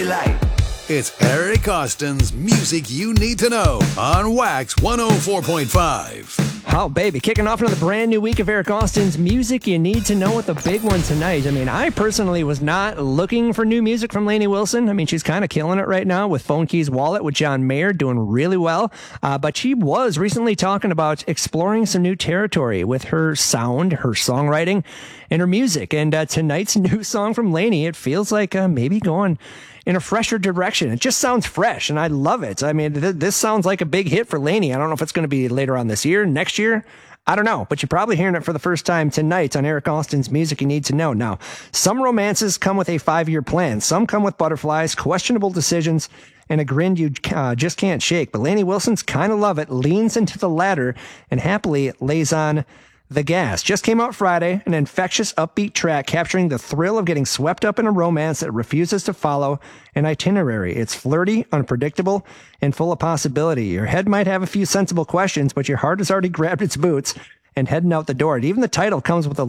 light. It's Eric Austin's Music You Need to Know on Wax 104.5. Oh, baby, kicking off another brand new week of Eric Austin's Music You Need to Know with the big one tonight. I mean, I personally was not looking for new music from Lainey Wilson. I mean, she's kind of killing it right now with Phone Keys Wallet with John Mayer, doing really well. But she was recently talking about exploring some new territory with her sound, her songwriting, and her music. And tonight's new song from Lainey, it feels like maybe going in a fresher direction. It just sounds fresh, and I love it. I mean, this sounds like a big hit for Lainey. I don't know if it's going to be later on this year, next year. I don't know, but you're probably hearing it for the first time tonight on Eric Austin's Music You Need to Know. Now, some romances come with a 5-year plan. Some come with butterflies, questionable decisions, and a grin you just can't shake. But Lainey Wilson's Kinda Love It leans into the latter and happily lays on the gas. Just came out Friday, an infectious, upbeat track capturing the thrill of getting swept up in a romance that refuses to follow an itinerary. It's flirty, unpredictable, and full of possibility. Your head might have a few sensible questions, but your heart has already grabbed its boots and heading out the door. And even the title comes with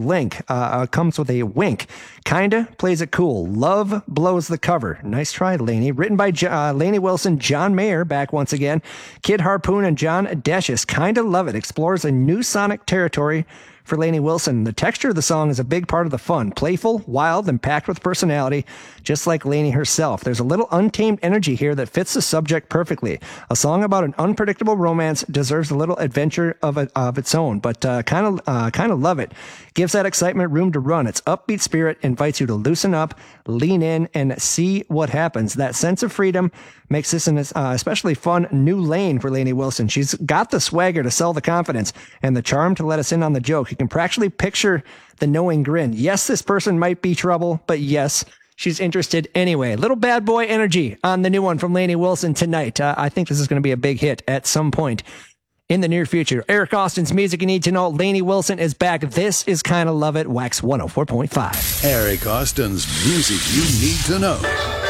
a wink. Kinda plays it cool. Love blows the cover. Nice try, Lainey. Written by Lainey Wilson, John Mayer, back once again. Kid Harpoon and John Adeshis. Kinda Love It explores a new sonic territory for Lainey Wilson. The texture of the song is a big part of the fun. Playful, wild, and packed with personality, just like Lainey herself. There's a little untamed energy here that fits the subject perfectly. A song about an unpredictable romance deserves a little adventure of its own, but kind of love it. Gives that excitement room to run. Its upbeat spirit invites you to loosen up, lean in, and see what happens. That sense of freedom makes this an especially fun new lane for Lainey Wilson. She's got the swagger to sell the confidence and the charm to let us in on the joke. You can practically picture the knowing grin. Yes, this person might be trouble, but yes, she's interested anyway. Little bad boy energy on the new one from Lainey Wilson tonight. I think this is going to be a big hit at some point in the near future. Eric Austin's Music You Need to Know. Lainey Wilson is back. This is Kinda Love It, Wax 104.5. Eric Austin's Music You Need to Know.